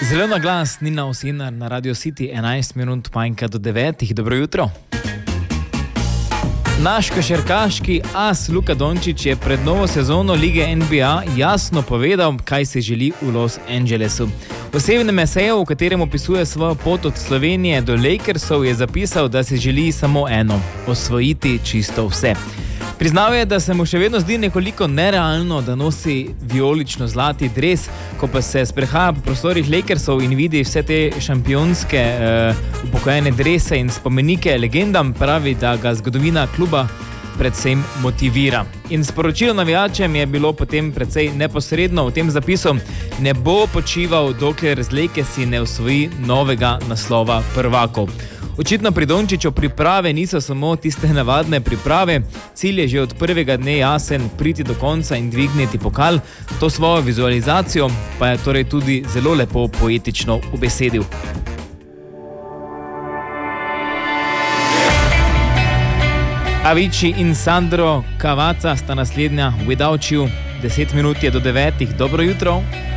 Zelo na glas, Nina Osinar na Radio City, 11 minut manjka do 9. Dobro jutro. Naš košarkaški as Luka Dončić je pred novo sezono lige NBA jasno povedal, kaj se želi v Los Angelesu. V osebnem eseju, v katerem opisuje svojo pot od Slovenije do Lakersov, je zapisal, da se želi samo eno – osvojiti čisto vse. Priznal je, da se mu še vedno zdi nekoliko nerealno, da nosi vijolično-zlati dres, ko pa se sprehaja po prostorih Lakersov in vidi vse te šampionske upokojene drese in spomenike legendam, pravi, da ga zgodovina kluba predvsem motivira. In sporočilo navijačem je bilo potem precej neposredno v tem zapisu: ne bo počival, dokler z Lakersi ne osvoji novega naslova prvakov. Očitno pri Dončiću priprave niso samo tiste navadne priprave, cilj je že od prvega dne jasen, priti do konca in dvigniti pokal. To svojo vizualizacijo pa je torej tudi zelo lepo poetično ubesedil. Avicii in Sandro Cavazza sta naslednja. Without You, 10 minut je do 9. Dobro jutro.